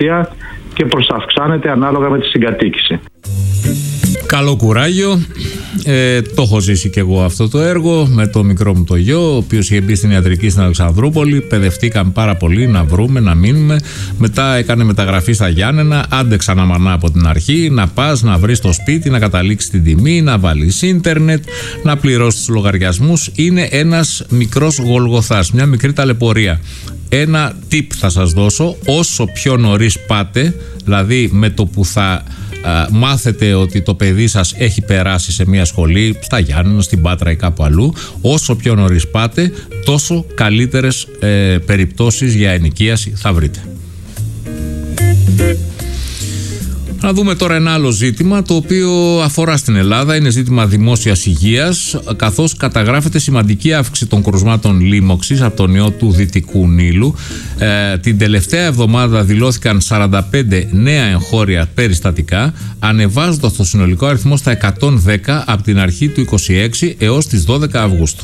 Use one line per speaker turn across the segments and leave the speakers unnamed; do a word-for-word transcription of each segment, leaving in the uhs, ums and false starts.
αξία και προσαυξάνεται ανάλογα με τη συγκατοίκηση.
Καλό κουράγιο. Ε, το έχω ζήσει και εγώ αυτό το έργο με το μικρό μου το γιο, ο οποίος είχε μπει στην ιατρική στην Αλεξανδρούπολη. Παιδευτήκαμε πάρα πολύ να βρούμε, να μείνουμε. Μετά έκανε μεταγραφή στα Γιάννενα. Άντεξα να μανά από την αρχή. Να πας, να βρεις το σπίτι, να καταλήξεις την τιμή, να βάλεις ίντερνετ, να πληρώσεις τους λογαριασμούς. Είναι ένας μικρός Γολγοθάς, μια μικρή ταλαιπωρία. Ένα tip θα σας δώσω: όσο πιο νωρίς πάτε, δηλαδή με το που θα Uh, μάθετε ότι το παιδί σας έχει περάσει σε μια σχολή, στα Γιάννενα, στην Πάτρα ή κάπου αλλού, όσο πιο νωρίς πάτε, τόσο καλύτερες ε, περιπτώσεις για ενοικίαση θα βρείτε. Να δούμε τώρα ένα άλλο ζήτημα, το οποίο αφορά στην Ελλάδα. Είναι ζήτημα δημόσιας υγείας, καθώς καταγράφεται σημαντική αύξηση των κρουσμάτων λίμωξης από τον ιό του Δυτικού Νείλου. Ε, την τελευταία εβδομάδα δηλώθηκαν σαράντα πέντε νέα εγχώρια περιστατικά, ανεβάζοντας το συνολικό αριθμό στα εκατόν δέκα από την αρχή του είκοσι έξι έως τις δώδεκα Αυγούστου.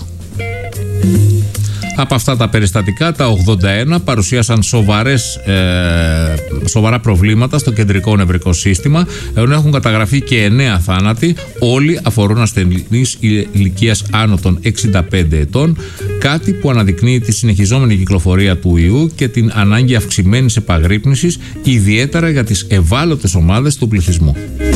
Από αυτά τα περιστατικά, τα ογδόντα ένα παρουσίασαν σοβαρές, ε, σοβαρά προβλήματα στο κεντρικό νευρικό σύστημα, ενώ έχουν καταγραφεί και εννέα θάνατοι. Όλοι αφορούν ασθενείς ηλικίας άνω των εξήντα πέντε ετών, κάτι που αναδεικνύει τη συνεχιζόμενη κυκλοφορία του ιού και την ανάγκη αυξημένης επαγρύπνησης, ιδιαίτερα για τις ευάλωτες ομάδες του πληθυσμού.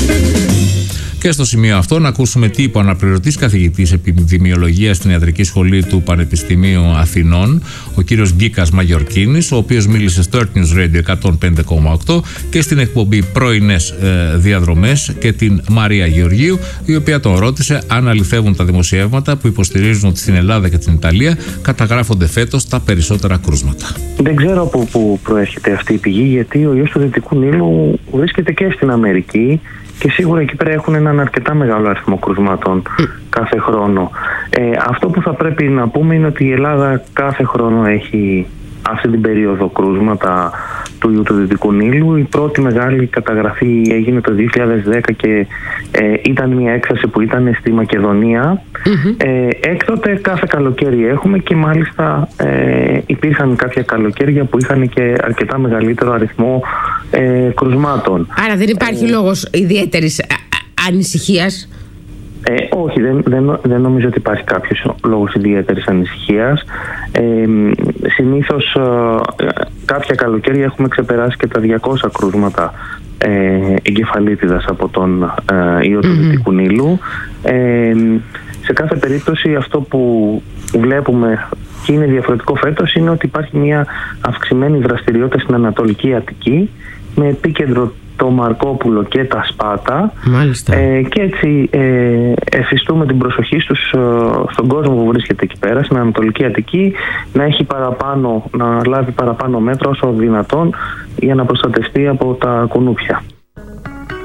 Και στο σημείο αυτό να ακούσουμε τι είπε ο αναπληρωτής καθηγητής επιδημιολογίας στην Ιατρική Σχολή του Πανεπιστημίου Αθηνών, ο κύριος Γκίκας Μαγιορκίνης, ο οποίος μίλησε στο Earth News Radio εκατόν πέντε κόμμα οκτώ και στην εκπομπή Πρωινές ε, Διαδρομές και την Μαρία Γεωργίου, η οποία τον ρώτησε αν αληθεύουν τα δημοσιεύματα που υποστηρίζουν ότι στην Ελλάδα και την Ιταλία καταγράφονται φέτος τα περισσότερα κρούσματα.
Δεν ξέρω από πού προέρχεται αυτή η πηγή, γιατί ο ιός του Δυτικού Νείλου βρίσκεται και στην Αμερική και σίγουρα εκεί πέρα έχουν έναν αρκετά μεγάλο αριθμό κρουσμάτων mm. κάθε χρόνο. Ε, αυτό που θα πρέπει να πούμε είναι ότι η Ελλάδα κάθε χρόνο έχει αυτή την περίοδο κρούσματα του ιού του Δυτικού Νείλου. Η πρώτη μεγάλη καταγραφή έγινε το δύο χιλιάδες δέκα και ε, ήταν μια έκθεση που ήταν στη Μακεδονία. Mm-hmm. Ε, έκτοτε κάθε καλοκαίρι έχουμε και μάλιστα ε, υπήρχαν κάποια καλοκαίρια που είχαν και αρκετά μεγαλύτερο αριθμό ε, κρουσμάτων.
Άρα δεν υπάρχει ε, λόγος ιδιαίτερης ανησυχίας?
Ε, όχι, δεν, δεν, δεν νομίζω ότι υπάρχει κάποιος λόγος ιδιαίτερης ανησυχίας. Ε, συνήθως ε, κάποια καλοκαίρια έχουμε ξεπεράσει και τα διακόσια κρούσματα ε, εγκεφαλίτιδας από τον ε, ιό του mm-hmm. Δυτικού Νείλου. Ε, σε κάθε περίπτωση αυτό που βλέπουμε και είναι διαφορετικό φέτος είναι ότι υπάρχει μια αυξημένη δραστηριότητα στην Ανατολική Αττική με επίκεντρο το Μαρκόπουλο και τα Σπάτα. Ε, και έτσι ε, εφιστούμε την προσοχή στους, ε, στον κόσμο που βρίσκεται εκεί πέρα, στην Ανατολική Αττική, να έχει παραπάνω, να λάβει παραπάνω μέτρα όσο δυνατόν για να προστατευτεί από τα κουνούπια.